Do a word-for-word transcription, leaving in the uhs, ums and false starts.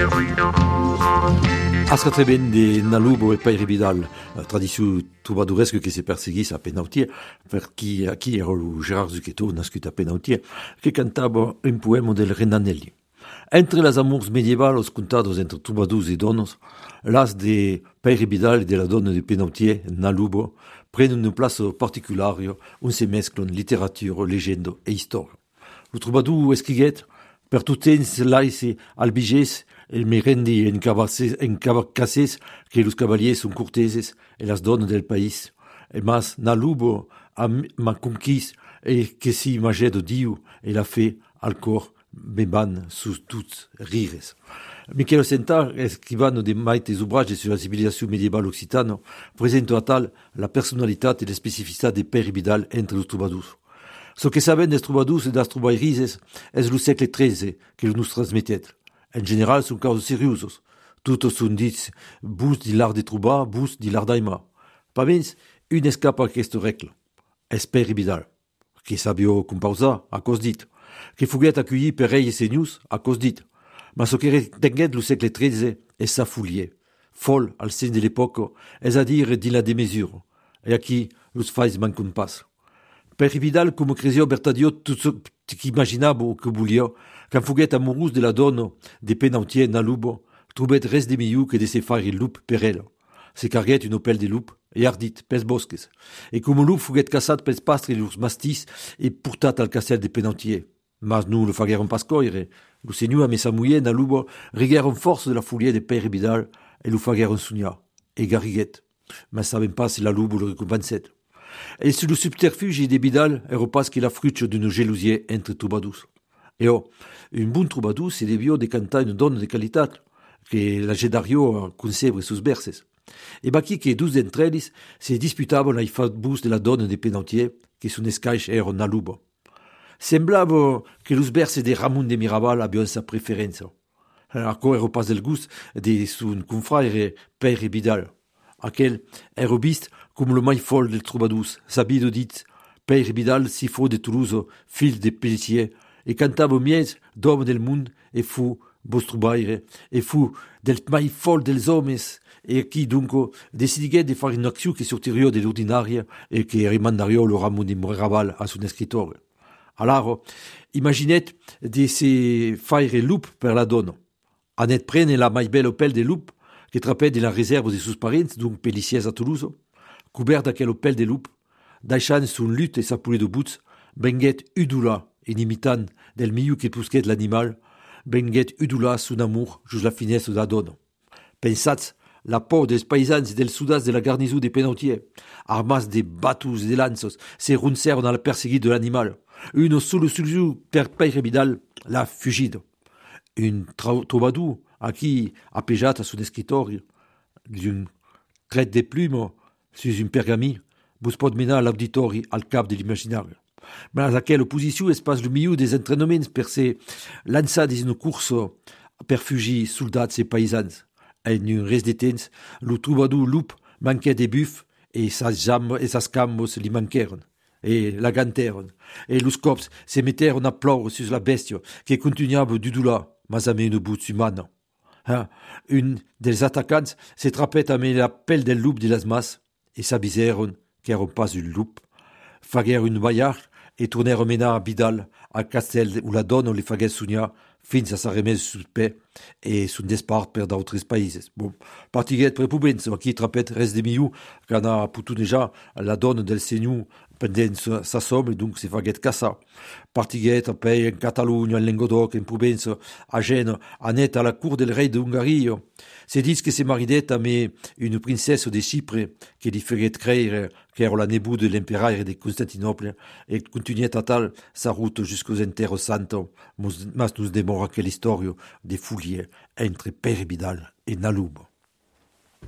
Ascatrebent de Nalubo e Pere Vidal, tradició trobadoresca que se perseguís a Penautier, per qui, qui era lo Gérard Zucchetto, nascut a Penautier, que cantava un poema del Renanelli. Entre les amours medievals contados entre trobadors e donos, las de Pere Vidal e de la donna de Penautier, Nalubo, prenen un place particular on se mesclan literatura, legenda e història. Lo trobador escriguet, per tot temps laice albigès, el merendi en cabarcases que los cavaliers son corteses e las dones del país. E mas Nalubo m'a conquis e que si imaget de Diu e la fe al cor beban sus tuts rires. Michele Sentar, escrivano de maites obrages sur la civilisation médiévale occitane, presenta a tal la personalitat e la specificitat de Pere Vidal entre los trobadors. So que saben des trobadors e das trobairises es lo segle treize que nos transmetet. En general son casos seriosos. Todos son dits bus di l'art de trobar, bus di l'art d'aimar. Pa mens, un escapa a aquesta regla. Es Pere Vidal, que sabio composar, a cos dit, que foguet acollir per rei e senyors, a cos dit, ma so que retenguet lo segle treize es sa folier, fol al sen de l'époque, es a dir di la demesure, e aquí los fais mancon pas. Pere Vidal, como cresio Bertadio, tot ce qu'imaginava o que volia, quand foguet amorós de la dona de Penautier Nalubo, trobet res de millor que de se faire il lup per ella. Se carguet un opel de lup, e ardit, pels bosques. E como lup foguet caçat pels pastres e los mastis e portat al castel de Penautier. Mas nous le fagueron pas coire. Lo senyor ame sa muller Nalubo rigueron force de la folie de Pere Vidal e lo fagueron sognar. E garriguet. Mas saben pas si la lubo le recompenset. Et sur le subterfuge de Vidal era pas que la fruche d'une jalousie entre trobadors. E oh, un bon trobador se devia de cantar une donna de qualitat, que la gedario conserve sus verses. E baqui que dus d'entre ells se disputaven ai fabus de la donna de Penautier, que son escaix era Nalubo. Semblava que los verses de Ramon de Mirabal avion sa preferença. Aco era pas del gust de son confrère Pere Vidal. Aquel era vist com le mai fol del trobadors, sabido dit Pere Vidal si fou de Toulouse, fil de Pelletier, e cantava mies d'home del mund e fu bostrubaire, e fu del mai fol dels homes, e qui dunque decidiguet de fare une acció que sortiria de l'ordinaria e que rimandaria lo Ramon de Mirabal a son escritor. Alors, imaginet de se faire lup per la donna. Anet prene la mai belle opel de lup, que trapet de la réserve de sus parents, donc Pelliciers a Toulouse, couvert d'aquel opel de lup, deixant son lutte et sa poulet de bouts, benguet udula, en imitant del milieu que pusquet l'animal, benguet udula son amour jus la finesse de la donna. Pensats, la por des paisans del sudas de la garnison de Penautier, armas de batus et de lances, se runcèrent dans la perseguite de l'animal. Une solution per Pere Vidal, la fugide. Un trobador, a qui apejat a son escritori, d'un tret de plume sus un pergami, vos pot menar l'auditori al cap de l'imaginari. Mas aquella posició és pas el millor des entrenaments per ser lançat dins una cursa per fugir soldats e paisans. En un res de temps, lo trobador lup manquait de buf e sas jambes e sas cambos li manquèren. E la gantèren. E los cops se mettèren a ploure sus la bèstia que continuava d'udular, mas amb una bouts humana. Hein? Un dels atacants se trapet amb la pell del lup de las mas e s'avisèren qu'èron pas un lup. Faguèron un ballar e tornèren menar a Vidal al castel où la donna li faguèt sognar fins a sa remesa sus pè e son despart per d'autres païses. Bon, partiguet prepubenza, aquí trapet res de millor qu'an a putonejar la donna del senyor pendent sa, sa somme, donc se faguet caçar. Partiguet a pei en Catalunya, en Languedoc, en Provença, a Gênes, anet a la cour del rei de Hongrie. Se dis que se maridet amb une princesse de Chypre que li feguet creire qu'era la nebou de l'emperaire de Constantinople et continuet a tal sa route jusqu'aux Enterros Santos, mas nous demora que l'historia de foulier entre Pere Vidal et Nalubo.